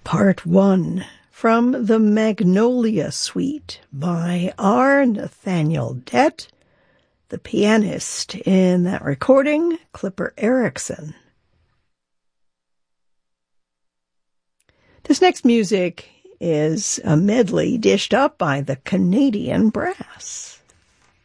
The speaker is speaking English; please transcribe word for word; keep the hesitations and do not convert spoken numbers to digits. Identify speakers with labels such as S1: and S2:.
S1: Part one from the Magnolia Suite by R. Nathaniel Dett, the pianist in that recording, Clipper Erickson. This next music is a medley dished up by the Canadian Brass.